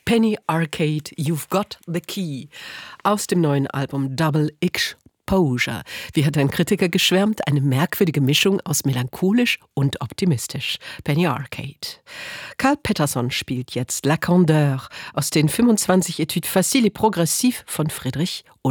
Penny Arcade, You've Got the Key aus dem neuen Album Double Exposure. Wie hat ein Kritiker geschwärmt? Eine merkwürdige Mischung aus melancholisch und optimistisch. Penny Arcade. Carl Pettersson spielt jetzt La Candeur aus den 25 Etudes faciles et progressifs von Friedrich Odell.